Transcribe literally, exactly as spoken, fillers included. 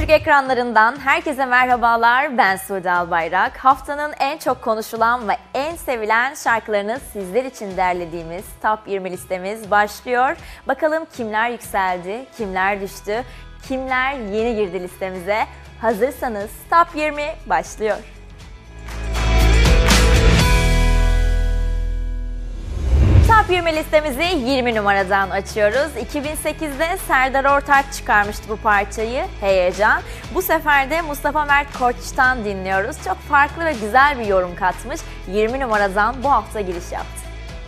Türk ekranlarından herkese merhabalar. Ben Sude Albayrak. Haftanın en çok konuşulan ve en sevilen şarkılarını sizler için derlediğimiz Top yirmi listemiz başlıyor. Bakalım kimler yükseldi, kimler düştü, kimler yeni girdi listemize. Hazırsanız Top yirmi başlıyor. Top yirmi listemizi yirmi numaradan açıyoruz. iki bin sekizde Serdar Ortaç çıkarmıştı bu parçayı, Heyecan. Bu sefer de Mustafa Mert Koç'tan dinliyoruz. Çok farklı ve güzel bir yorum katmış. yirmi numaradan bu hafta giriş yaptı.